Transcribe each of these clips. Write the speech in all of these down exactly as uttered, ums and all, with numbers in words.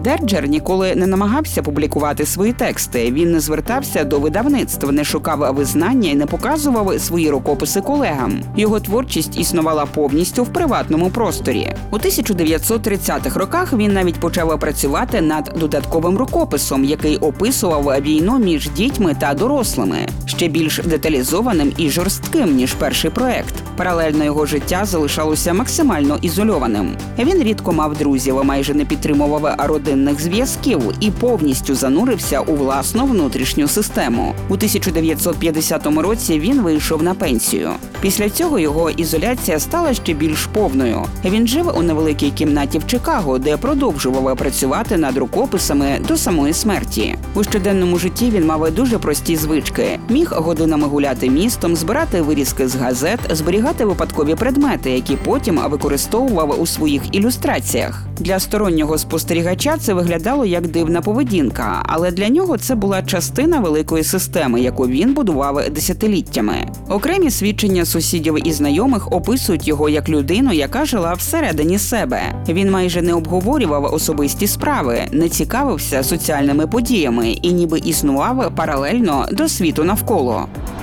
Дерджер ніколи не намагався публікувати свої тексти. Він не звертався до видавництв, не шукав визнання і не показував свої рукописи колегам. Його творчість існувала повністю в приватному просторі. У тисяча дев'ятсот тридцятих роках він навіть почав працювати над додатковим рукописом, який описував війну між дітьми та дорослими, ще більш деталізованим і жорстким, ніж перший проект. Паралельно його життя залишалося максимально ізольованим. Він рідко мав друзів, майже не підтримував родинних зв'язків і повністю занурився у власну внутрішню систему. У тисяча дев'ятсот п'ятдесятому році він вийшов на пенсію. Після цього його ізоляція стала ще більш повною. Він жив у невеликій кімнаті в Чикаго, де продовжував працювати над рукописами до самої смерті. У щоденному житті він мав дуже прості звички. Міг годинами гуляти містом, збирати вирізки з газет, зберігати випадкові предмети, які потім використовував у своїх ілюстраціях. Для стороннього спостерігача це виглядало як дивна поведінка, але для нього це була частина великої системи, яку він будував десятиліттями. Окремі свідчення сусідів і знайомих описують його як людину, яка жила всередині себе. Він майже не обговорював особисті справи, не цікавився соціальними подіями і ніби існував паралельно до світу навколо.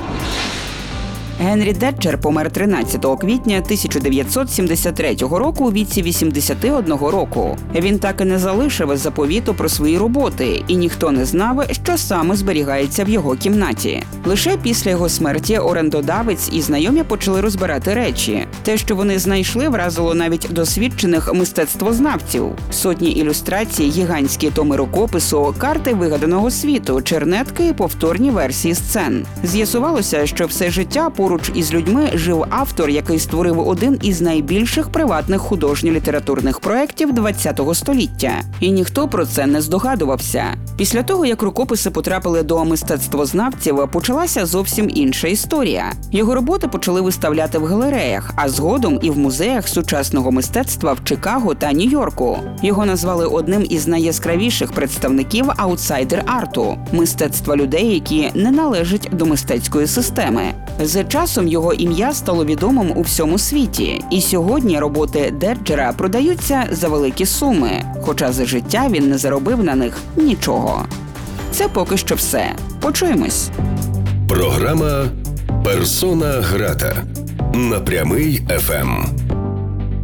Генрі Дерджер помер тринадцятого квітня тисяча дев'ятсот сімдесят третього року у віці вісімдесяти одного року. Він так і не залишив заповіту про свої роботи, і ніхто не знав, що саме зберігається в його кімнаті. Лише після його смерті орендодавець і знайомі почали розбирати речі. Те, що вони знайшли, вразило навіть досвідчених мистецтвознавців. Сотні ілюстрацій, гігантські томи рукопису, карти вигаданого світу, чернетки і повторні версії сцен. З'ясувалося, що все життя поруч із людьми жив автор, який створив один із найбільших приватних художньо-літературних проєктів ХХ століття. І ніхто про це не здогадувався. Після того, як рукописи потрапили до мистецтвознавців, почалася зовсім інша історія. Його роботи почали виставляти в галереях, а згодом і в музеях сучасного мистецтва в Чикаго та Нью-Йорку. Його назвали одним із найяскравіших представників аутсайдер-арту – мистецтва людей, які не належать до мистецької системи. З часом його ім'я стало відомим у всьому світі, і сьогодні роботи Дерджера продаються за великі суми, хоча за життя він не заробив на них нічого. Це поки що все. Почуємось. Програма «Персона грата» на Прямий еф ем.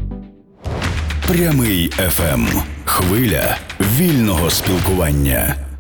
Прямий еф ем. Хвиля вільного спілкування.